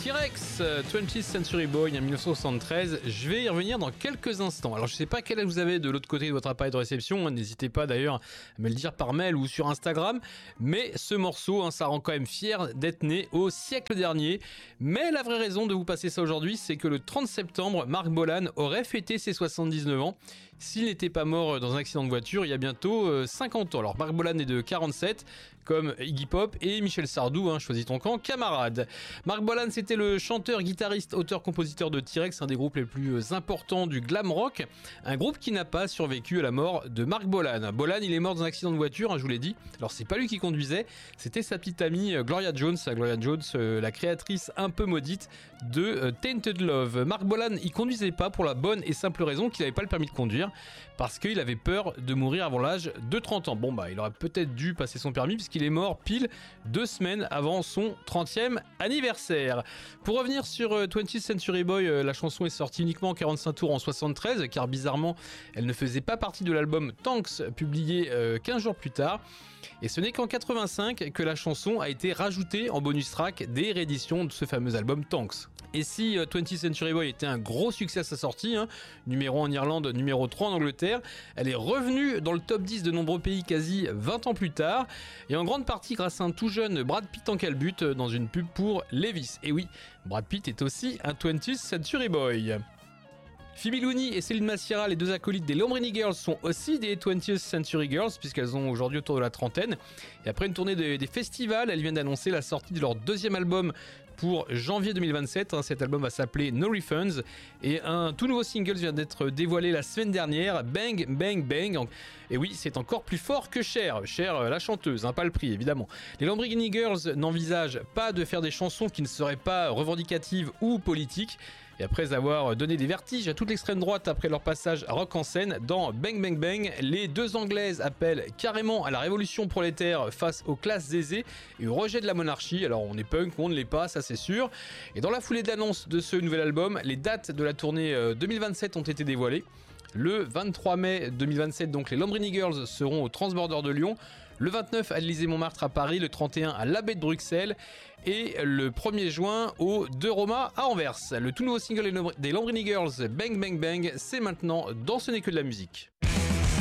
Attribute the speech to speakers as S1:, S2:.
S1: T-Rex, 20th Century Boy en 1973, je vais y revenir dans quelques instants. Alors je sais pas quel âge vous avez de l'autre côté de votre appareil de réception, n'hésitez pas d'ailleurs à me le dire par mail ou sur Instagram, mais ce morceau, ça rend quand même fier d'être né au siècle dernier. Mais la vraie raison de vous passer ça aujourd'hui, c'est que le 30 septembre, Marc Bolan aurait fêté ses 79 ans, s'il n'était pas mort dans un accident de voiture il y a bientôt 50 ans. Alors Marc Bolan est de 47, comme Iggy Pop et Michel Sardou, choisis ton camp, camarade. Marc Bolan, c'était le chanteur, guitariste, auteur-compositeur de T-Rex, un des groupes les plus importants du glam rock, un groupe qui n'a pas survécu à la mort de Marc Bolan. Bolan, il est mort dans un accident de voiture, je vous l'ai dit. Alors c'est pas lui qui conduisait, c'était sa petite amie Gloria Jones, la créatrice un peu maudite de Tainted Love. Marc Bolan, il conduisait pas pour la bonne et simple raison qu'il avait pas le permis de conduire, parce qu'il avait peur de mourir avant l'âge de 30 ans. Il aurait peut-être dû passer son permis puisqu'il est mort pile 2 semaines avant son 30e anniversaire. Pour revenir sur 20th Century Boy, la chanson est sortie uniquement en 45 tours en 73, car bizarrement, elle ne faisait pas partie de l'album Tanks, publié 15 jours plus tard. Et ce n'est qu'en 85 que la chanson a été rajoutée en bonus track des rééditions de ce fameux album Tanks. Et si 20th Century Boy était un gros succès à sa sortie, numéro 1 en Irlande, numéro 3 en Angleterre, elle est revenue dans le top 10 de nombreux pays quasi 20 ans plus tard, et en grande partie grâce à un tout jeune Brad Pitt en calbute dans une pub pour Levi's. Et oui, Brad Pitt est aussi un 20th Century Boy. Phoebe Looney et Céline Massiera, les deux acolytes des Lambrini Girls, sont aussi des 20th Century Girls, puisqu'elles ont aujourd'hui autour de la trentaine. Et après une tournée des festivals, elles viennent d'annoncer la sortie de leur deuxième album pour janvier 2027. Cet album va s'appeler No Refunds. Et un tout nouveau single vient d'être dévoilé la semaine dernière, Bang Bang Bang. Et oui, c'est encore plus fort que Cher. Cher, la chanteuse, pas le prix évidemment. Les Lamborghini Girls n'envisagent pas de faire des chansons qui ne seraient pas revendicatives ou politiques. Et après avoir donné des vertiges à toute l'extrême droite après leur passage rock en scène, dans Bang Bang Bang, les deux Anglaises appellent carrément à la révolution prolétaire face aux classes aisées et au rejet de la monarchie. Alors on est punk, on ne l'est pas, ça c'est sûr. Et dans la foulée de l'annonce de ce nouvel album, les dates de la tournée 2027 ont été dévoilées. Le 23 mai 2027, donc les Lambrini Girls seront au Transborder de Lyon, le 29 à l'Élysée-Montmartre à Paris, le 31 à l'Abbé de Bruxelles et le 1er juin au De Roma à Anvers. Le tout nouveau single des Lambrini Girls, Bang Bang Bang, c'est maintenant dans Ce n'est que de la musique.